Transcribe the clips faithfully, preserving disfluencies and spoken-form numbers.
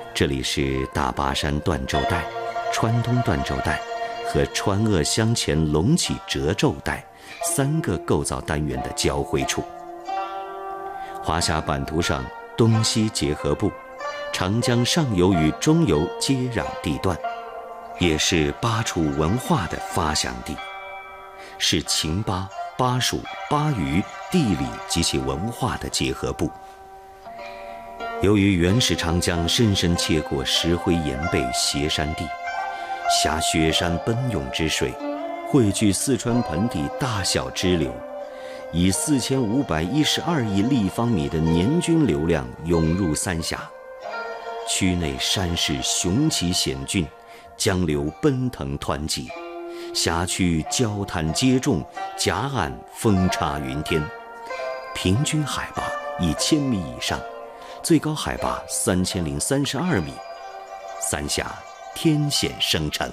这里是大巴山断皱带、川东断皱带和川鄂湘黔隆起褶皱带三个构造单元的交汇处。华夏版图上东西结合部，长江上游与中游接壤地段，也是巴楚文化的发祥地，是秦巴、巴蜀、巴渝地理及其文化的结合部。由于原始长江深深切过石灰岩背斜山地，挟雪山奔涌之水，汇聚四川盆地大小支流，以四千五百一十二亿立方米的年均流量涌入三峡。区内山势雄奇险峻，江流奔腾湍急，峡区礁滩接踵，夹岸风插云天，平均海拔一千米以上，最高海拔三千零三十二米，三峡天险生成。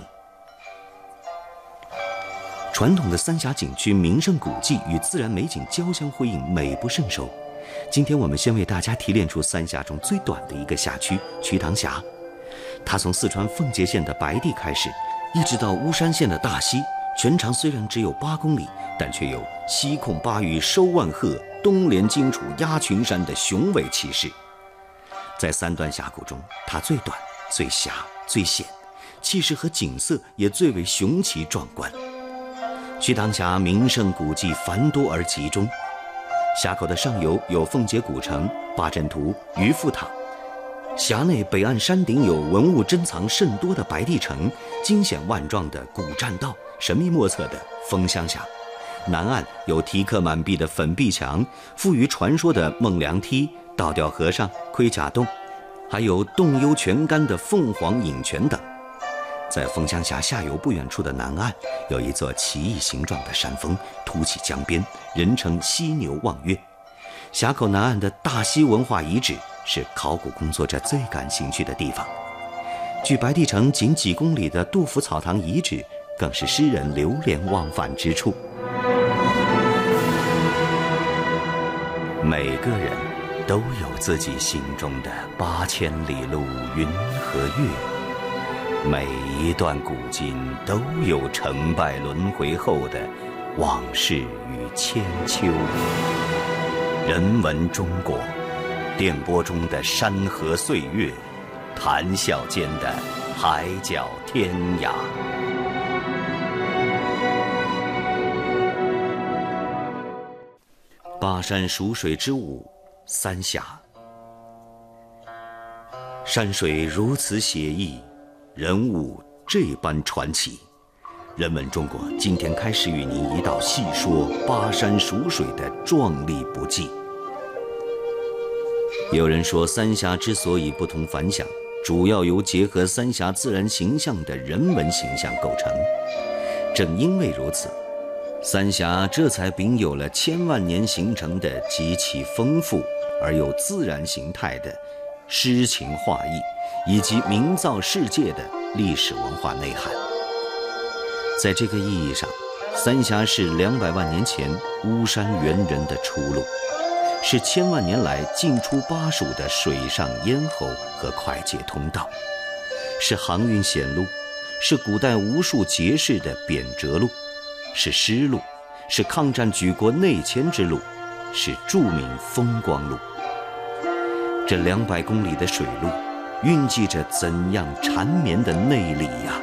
传统的三峡景区名胜古迹与自然美景交相辉映，美不胜收。今天我们先为大家提炼出三峡中最短的一个辖区瞿塘峡，它从四川奉节县的白地开始，一直到巫山县的大溪，全长虽然只有八公里，但却有西控巴渝收万壑，东连荆楚压群山的雄伟气势。在三段峡谷中，它最短、最狭、最险，气势和景色也最为雄奇壮观。瞿塘峡名胜古迹繁多而集中，峡口的上游有奉节古城、八阵图、渔父塔；峡内北岸山顶有文物珍藏甚多的白帝城、惊险万状的古栈道、神秘莫测的风箱峡；南岸有题刻满壁的粉壁墙、富于传说的孟良梯、倒吊和尚、盔甲洞，还有洞幽泉干的凤凰饮泉等。在风箱峡下游不远处的南岸，有一座奇异形状的山峰凸起江边，人称犀牛望月。峡口南岸的大溪文化遗址是考古工作者最感兴趣的地方。距白帝城仅几公里的杜甫草堂遗址更是诗人流连忘返之处。每个人都有自己心中的八千里路云和月，每一段古今都有成败轮回后的往事与千秋。人文中国，电波中的山河岁月，谈笑间的海角天涯。巴山蜀水之舞，三峡。山水如此写意，人物这般传奇。人文中国今天开始与您一道细说巴山蜀水的壮丽不济。有人说，三峡之所以不同凡响，主要由结合三峡自然形象的人文形象构成。正因为如此，三峡这才秉有了千万年形成的极其丰富而又自然形态的诗情画意，以及名噪世界的历史文化内涵。在这个意义上，三峡是两百万年前巫山猿人的出路，是千万年来进出巴蜀的水上咽喉和快捷通道，是航运险路，是古代无数节士的贬谪路，是丝路，是抗战举国内迁之路，是著名风光路。这两百公里的水路蕴记着怎样缠绵的内力呀！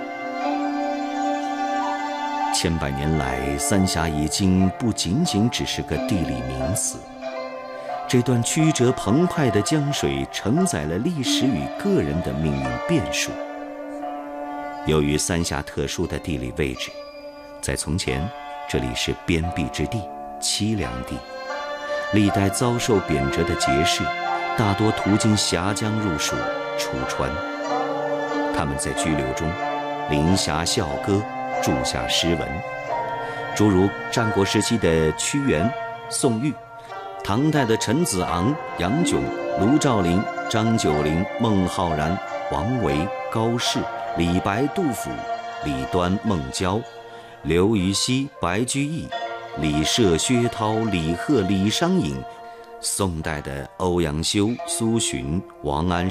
千百年来，三峡已经不仅仅只是个地理名词，这段曲折澎湃的江水承载了历史与个人的命运变数。由于三峡特殊的地理位置，在从前这里是边僻之地、凄凉地，历代遭受贬谪的节士大多途经峡江入蜀出川，他们在居留中临峡校歌，注下诗文，诸如战国时期的屈原、宋玉，唐代的陈子昂、杨炯、卢照邻、张九龄、孟浩然、王维、高适、李白、杜甫、李端、孟郊、刘禹锡、白居易、李涉、薛涛、李贺、李商隐，宋代的欧阳修、苏洵、王安